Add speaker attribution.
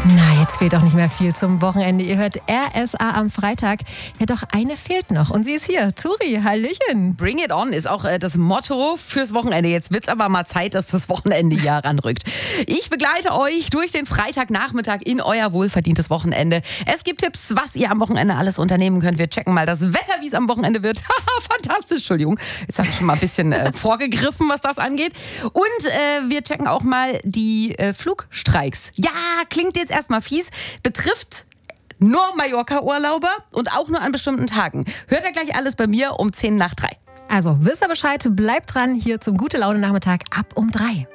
Speaker 1: Na, jetzt fehlt doch nicht mehr viel zum Wochenende. Ihr hört RSA am Freitag. Ja, doch eine fehlt noch. Und sie ist hier. Turi, hallöchen.
Speaker 2: Bring it on ist auch das Motto fürs Wochenende. Jetzt wird's aber mal Zeit, dass das Wochenende hier ranrückt. Ich begleite euch durch den Freitagnachmittag in euer wohlverdientes Wochenende. Es gibt Tipps, was ihr am Wochenende alles unternehmen könnt. Wir checken mal das Wetter, wie es am Wochenende wird. Fantastisch, Entschuldigung. Jetzt habe ich schon mal ein bisschen vorgegriffen, was das angeht. Und wir checken auch mal die Flugstreiks. Ja, klingt jetzt erstmal fies, betrifft nur Mallorca-Urlauber und auch nur an bestimmten Tagen. Hört ihr gleich alles bei mir um 10 nach 3.
Speaker 1: Also, wisst ihr Bescheid, bleibt dran hier zum Gute-Laune-Nachmittag ab um 3.